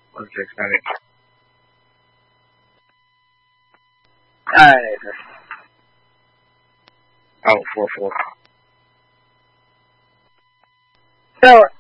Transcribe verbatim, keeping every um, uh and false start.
One six seven. Alright. Oh, four four. So